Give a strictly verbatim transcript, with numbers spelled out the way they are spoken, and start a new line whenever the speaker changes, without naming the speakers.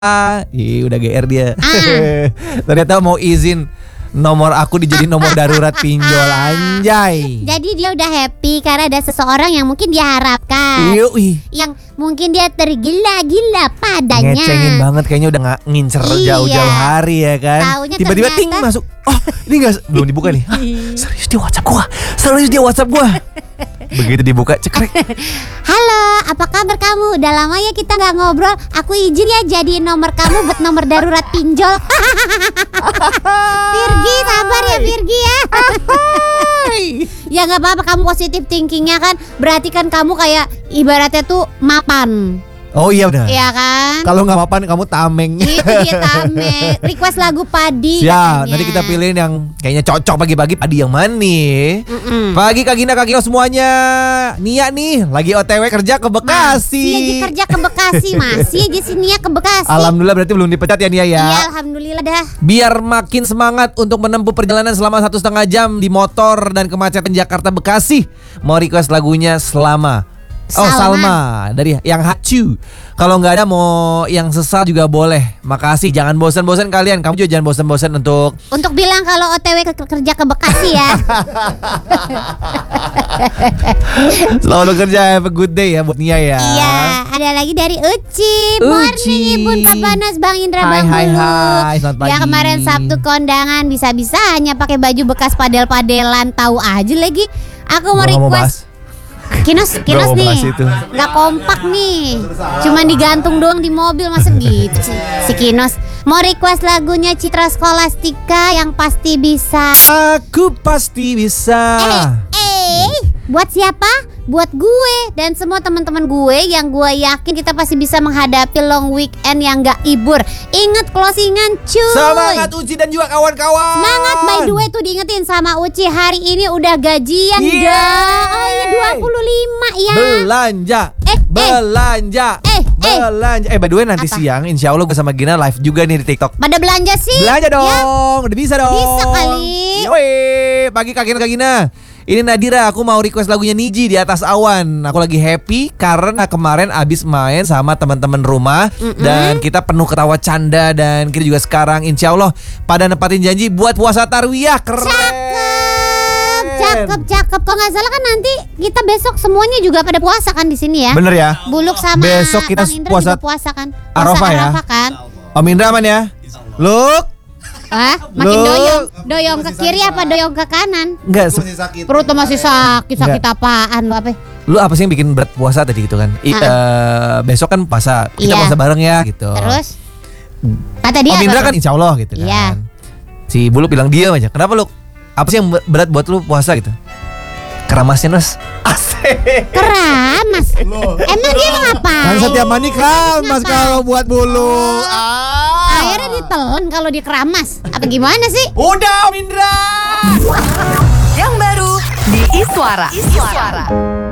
Ih, udah G R dia.
Ah.
Ternyata mau izin nomor aku dijadiin nomor darurat pinjol, anjay.
Jadi dia udah happy karena ada seseorang yang mungkin dia harapkan,
Yui.
yang mungkin dia tergila-gila padanya.
Ngecengin banget, kayaknya udah nggak ngincer
Iya.
jauh-jauh hari ya kan.
Taunya
Tiba-tiba
ternyata-
ting masuk. Oh, ini nggak belum dibuka nih. Hah, serius dia WhatsApp gua. Serius dia WhatsApp gua. Begitu dibuka cekrek.
Halo, apa kabar kamu? Udah lama ya kita nggak ngobrol. Aku izin ya jadi nomor kamu buat nomor darurat pinjol. Virgi, sabar ya Virgi ya. Ya nggak apa-apa, kamu positif thinkingnya kan. Berarti kan kamu kayak ibaratnya tuh mapan.
Oh iya udah.
Iya kan?
Kalau nggak mapan kamu tameng.
Itu dia Tame. Request lagu Padi.
Siap,
katanya.
nanti kita pilihin yang kayaknya cocok pagi-pagi. Padi yang mana nih?
Mm-mm.
Pagi Kak Gina, Kak Kino semuanya. Nia nih lagi O T W kerja ke Bekasi.
Masih aja kerja ke Bekasi, masih aja si Nia ke Bekasi.
Alhamdulillah berarti belum dipecat ya Nia ya.
Iya, alhamdulillah dah.
Biar makin semangat untuk menempuh perjalanan selama satu setengah jam di motor dan kemacetan Jakarta Bekasi. Mau request lagunya Selama. Oh
Salma.
Salma dari yang Hacu. Kalau nggak ada mau yang sesal juga boleh. Makasih, jangan bosan-bosan kalian. Kamu juga jangan bosan-bosan untuk
Untuk bilang kalau O T W ke- kerja ke Bekasi ya.
selamat bekerja. Have a good day ya buat Nia ya.
Iya, ada lagi dari Uci.
Uci.
Morning Ibu Papanas, Bang Indra,
Hai,
Bang
hai,
Bulu.
hai. Selamat pagi.
Ya kemarin Sabtu kondangan bisa-bisa hanya pakai baju bekas padel-padelan, tahu aja lagi. Aku mau
Gua nggak mau
request. Kinos, Kinos
Gua mau
nih,
bahas itu.
nggak kompak nih, cuman digantung doang di mobil, masa gitu sih. Si Kinos mau request lagunya Citra Scholastika yang pasti bisa.
Aku pasti bisa.
Eh, eh, buat siapa? Buat gue dan semua teman-teman gue yang gue yakin kita pasti bisa menghadapi long weekend yang gak ibur. Ingat closingan cuy.
Semangat Uci dan juga kawan-kawan.
Semangat, by the way tuh diingetin sama Uci, hari ini udah gajian
Yeay.
dah. Oh iya dua puluh lima ya.
Belanja.
Eh, eh.
Belanja.
Eh, eh.
Belanja. Eh by the way nanti
Apa?
siang insya Allah gue sama Gina live juga nih di TikTok.
Pada belanja sih.
Belanja dong.
Ya.
Udah bisa dong.
Bisa kali.
Yoi. Pagi Kak Gina, Kak Gina. Ini Nadira, aku mau request lagunya Niji Di Atas Awan. Aku lagi happy karena kemarin abis main sama teman-teman rumah.
Mm-mm.
Dan kita penuh ketawa canda. Dan kita juga sekarang insya Allah pada nepatin janji buat puasa tarwiyah. Keren.
Cakep, cakep, cakep. Kalau nggak salah kan nanti kita besok semuanya juga pada puasa kan di sini ya.
Bener ya.
Buluk sama
Besok kita
Bang Indra
puasa
juga puasa kan. Puasa
Arafah ya?
Arafah kan.
Om Indra aman ya. Look.
Hah? Makin
Loh.
doyong. Doyong ke kiri apa doyong ke kanan?
Enggak, se-
Perutnya masih sakit. Sakit apaan lu apa?
lu apa sih yang bikin berat puasa tadi gitu kan? I,
Ah.
eh, besok kan puasa, kita
Iya.
puasa bareng ya gitu.
Terus? Kata dia
Om Indra
apa?
kan insya Allah gitu kan.
Iya.
Si Bulu bilang diam aja. Kenapa lu? Apa sih yang berat buat lu puasa gitu? Keramasnya Nes. Asik.
Keramas. Emang dia ngapain?
Kan setiap mandi keramas
Ngapain?
kalau buat Bulu. Ah.
Akhirnya ditelan kalau dia keramas. Apa gimana sih?
Udah Om Indra.
Yang baru di Iswara. Iswara.